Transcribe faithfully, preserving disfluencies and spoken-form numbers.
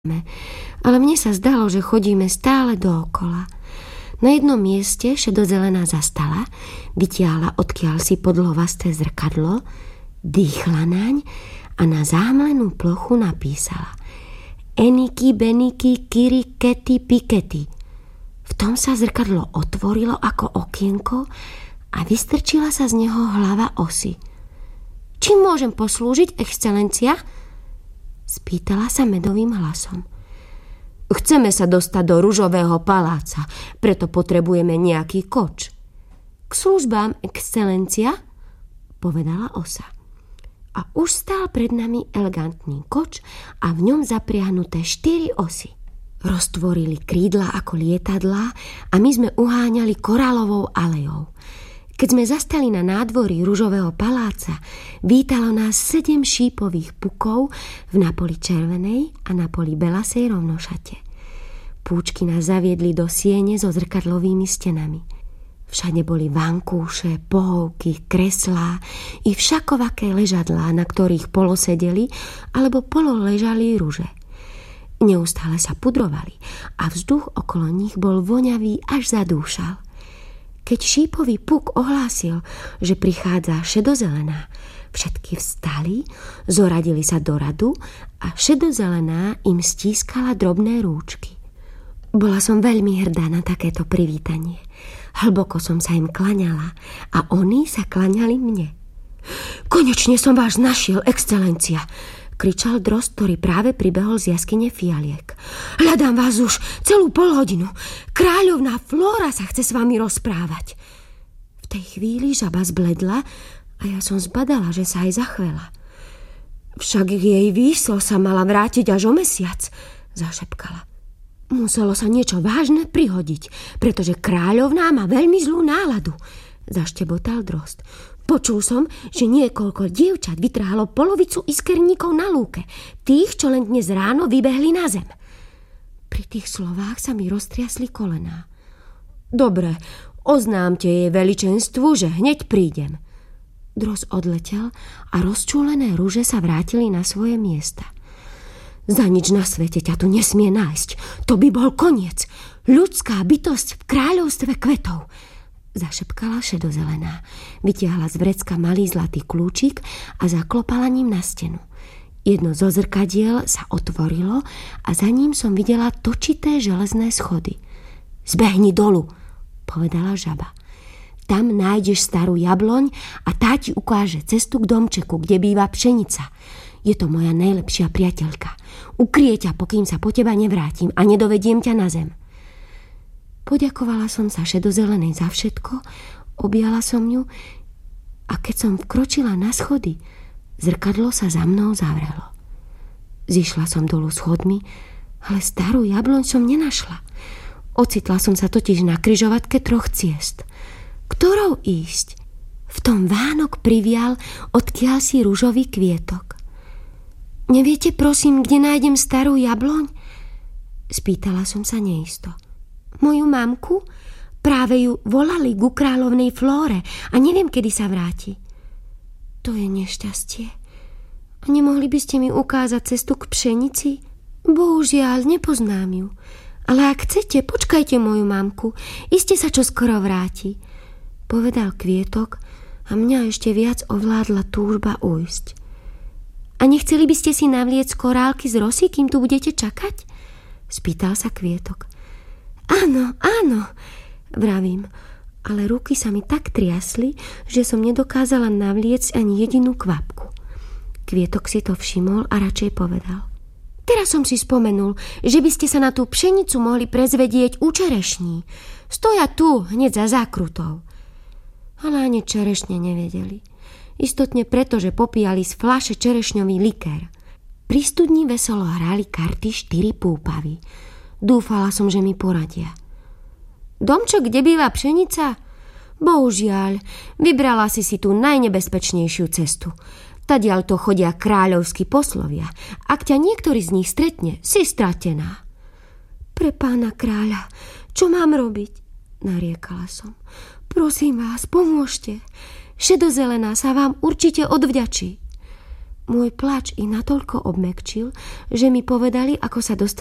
Ale mne sa zdalo, že chodíme stále dookola. Na jednom mieste šedozelená zastala, vytiahla odkiaľ si podlovasté zrkadlo, dýchla naň a na zámlenú plochu napísala Eniky, beniky, kiri, kety, pikety. V tom sa zrkadlo otvorilo ako okienko a vystrčila sa z neho hlava osy. Čím môžem poslúžiť, excelencia? Spýtala sa medovým hlasom. Chceme sa dostať do ružového paláca, preto potrebujeme nejaký koč. K službám, excelencia, povedala osa. A už stál pred nami elegantný koč a v ňom zapriahnuté štyri osy. Roztvorili krídla ako lietadlá a my sme uháňali korálovou alejou. Keď sme zastali na nádvorí ružového paláca, vítalo nás sedem šípových pukov v napoli červenej a napoli belasej rovnošate. Púčky nás zaviedli do siene so zrkadlovými stenami. Všade boli vankúše, pohovky, kreslá i všakovaké ležadlá, na ktorých polosedeli alebo pololežali ruže. Neustále sa pudrovali a vzduch okolo nich bol voňavý, až zadúšal. Keď šípový puk ohlásil, že prichádza šedozelená, všetky vstali, zoradili sa do radu a šedozelená im stískala drobné rúčky. Bola som veľmi hrdá na takéto privítanie. Hlboko som sa im klaňala a oni sa klaňali mne. Konečne som vás našiel, excelencia, kričal Drozd, ktorý práve pribehol z jaskyne fialiek. Hľadám vás už celú polhodinu. Kráľovná Flóra sa chce s vami rozprávať. V tej chvíli žaba zbledla a ja som zbadala, že sa aj zachvela. Však jej výslo sa mala vrátiť až o mesiac, zašepkala. Muselo sa niečo vážne prihodiť, pretože kráľovná má veľmi zlú náladu, zaštebotal Drozd. Počul som, že niekoľko dievčat vytrhalo polovicu iskerníkov na lúke, tých, čo len dnes ráno vybehli na zem. Pri tých slovách sa mi roztriasli kolená. Dobre, oznámte jej veličenstvu, že hneď prídem. Drozd odletel a rozčúlené ruže sa vrátili na svoje miesta. Za nič na svete ťa tu nesmie nájsť. To by bol koniec. Ľudská bytosť v kráľovstve kvetov, zašepkala šedozelená. Vytiahla z vrecka malý zlatý kľúčik a zaklopala ním na stenu. Jedno zo zrkadiel sa otvorilo a za ním som videla točité železné schody. Zbehni dolu, povedala žaba. Tam nájdeš starú jabloň a tá ti ukáže cestu k domčeku, kde býva pšenica. Je to moja najlepšia priateľka. Ukrie ťa, pokým sa po teba nevrátim a nedovediem ťa na zem. Poďakovala som sa šedozelenej za všetko, objala som ju a keď som vkročila na schody, zrkadlo sa za mnou zavrelo. Zišla som dolu schodmi, ale starú jabloň som nenašla. Ocitla som sa totiž na križovatke troch ciest. Ktorou ísť? V tom Vánok privial, odkiaľ si ružový kvietok. Neviete, prosím, kde nájdem starú jabloň? Spýtala som sa neisto. Moju mamku? Práve ju volali ku kráľovnej Flóre a neviem, kedy sa vráti. To je nešťastie. A nemohli by ste mi ukázať cestu k pšenici? Bohužiaľ, nepoznám ju. Ale ak chcete, počkajte moju mamku. Iste sa čoskoro vráti, povedal kvietok a mňa ešte viac ovládla túžba ujsť. A nechceli by ste si navliecť korálky z rosy, kým tu budete čakať? Spýtal sa kvietok. Áno, áno, vravím, ale ruky sa mi tak triasli, že som nedokázala navliecť ani jedinú kvapku. Kvietok si to všimol a radšej povedal. Teraz som si spomenul, že by ste sa na tú pšenicu mohli prezvedieť u čerešní. Stoja tu, hneď za zákrutou. Ale ani čerešne nevedeli. Istotne preto, že popíjali z fľaše čerešňový likér. Pri studni veselo hrali karty štyri púpavy. Dúfala som, že mi poradia. Domček, kde býva pšenica? Bohužiaľ, vybrala si si tú najnebezpečnejšiu cestu. Tadiaľ to chodia kráľovskí poslovia. Ak ťa niektorý z nich stretne, si stratená. Pre pána kráľa, čo mám robiť? Nariekala som. Prosím vás, pomôžte. Šedozelená sa vám určite odvďačí. Môj plač ich natoľko obmäkčil, že mi povedali, ako sa dostali